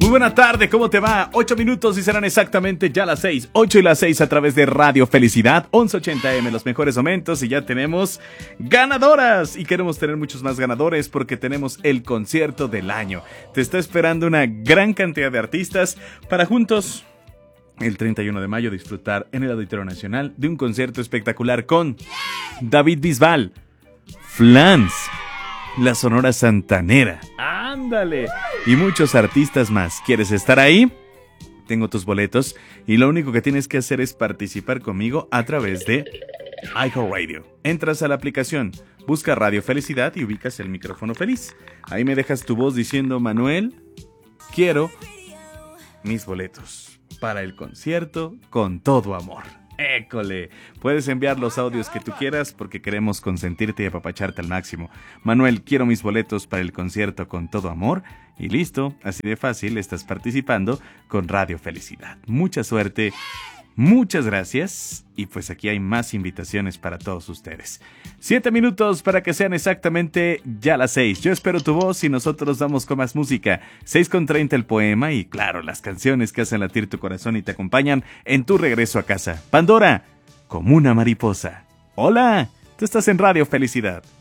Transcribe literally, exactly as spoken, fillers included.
Muy buena tarde, ¿cómo te va? Ocho minutos y serán exactamente ya las seis. Ocho y las seis a través de Radio Felicidad, once ochenta eme, los mejores momentos. Y ya tenemos ganadoras. Y queremos tener muchos más ganadores porque tenemos el concierto del año. Te está esperando una gran cantidad de artistas para juntos, el treinta y uno de mayo, disfrutar en el Auditorio Nacional de un concierto espectacular con David Bisbal, Flans, la Sonora Santanera, ándale, y muchos artistas más. ¿Quieres estar ahí? Tengo tus boletos y lo único que tienes que hacer es participar conmigo a través de iHeartRadio. Entras a la aplicación, busca Radio Felicidad y ubicas el micrófono feliz. Ahí me dejas tu voz diciendo: Manuel, quiero mis boletos para el concierto con todo amor. ¡École! Puedes enviar los audios que tú quieras porque queremos consentirte y apapacharte al máximo. Manuel, quiero mis boletos para el concierto con todo amor. Y listo, así de fácil estás participando con Radio Felicidad. Mucha suerte, muchas gracias. Y pues aquí hay más invitaciones para todos ustedes. Siete minutos para que sean exactamente ya las seis. Yo espero tu voz y nosotros vamos con más música. Seis con treinta el poema y claro, las canciones que hacen latir tu corazón y te acompañan en tu regreso a casa. Pandora, como una mariposa. Hola, tú estás en Radio Felicidad.